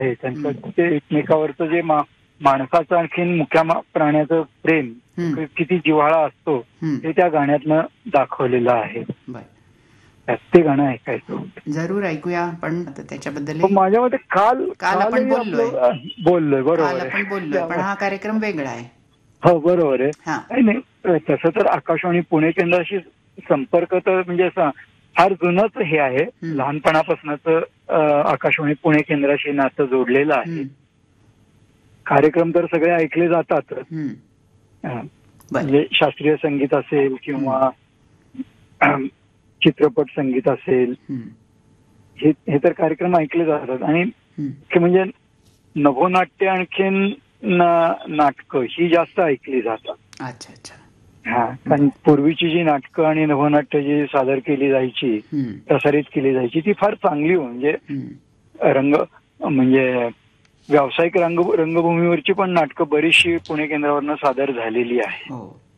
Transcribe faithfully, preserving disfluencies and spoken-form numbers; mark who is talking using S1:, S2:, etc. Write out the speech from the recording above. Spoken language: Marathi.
S1: आहे त्यांचं ते एकमेकावरचं जे माणसाचं आणखीन मुख्या प्राण्याचं प्रेम किती जिव्हाळा असतो ते त्या गाण्यातनं दाखवलेलं आहे. ते गाणं ऐकायचं
S2: जरूर ऐकूया. पण त्याच्याबद्दल
S1: माझ्या मते काल
S2: काल आपण बोललोय
S1: बोललोय बरोबर
S2: आपण बोललोय पण हा कार्यक्रम वेगळा आहे.
S1: हो बरोबर आहे. नाही नाही तसं तर आकाशवाणी पुणे केंद्राशी संपर्क तर म्हणजे असा फार जुनच हे आहे. लहानपणापासूनच आकाशवाणी पुणे केंद्राशी नातं जोडलेलं आहे. कार्यक्रम तर सगळे ऐकले जातातच. म्हणजे शास्त्रीय संगीत असेल किंवा चित्रपट संगीत असेल हे तर कार्यक्रम ऐकले जातात. आणि म्हणजे नभोनाट्य आणखीन नाटकं ही जास्त ऐकली जातात.
S2: अच्छा अच्छा.
S1: हा कारण पूर्वीची जी नाटकं आणि नभोनाट्य जी सादर केली जायची प्रसारित केली जायची ती फार चांगली म्हणजे रंग म्हणजे व्यावसायिक रंग रंगभूमीवरची पण नाटकं बरीचशी पुणे केंद्रावरनं सादर झालेली आहे.